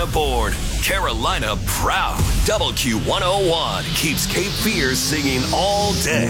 Carolina born, Carolina proud. WQ101 keeps Cape Fear singing all day.